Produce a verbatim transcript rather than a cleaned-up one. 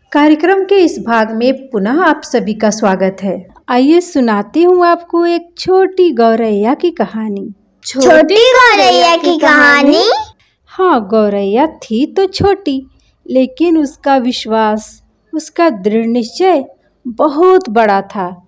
कार्यक्रम के इस भाग में पुनः आप सभी का स्वागत है। आइए सुनाती हूँ आपको एक छोटी गौरैया की कहानी। छोटी गौरैया की कहानी। हाँ, गौरैया थी तो छोटी, लेकिन उसका विश्वास, उसका दृढ़ निश्चय बहुत बड़ा था।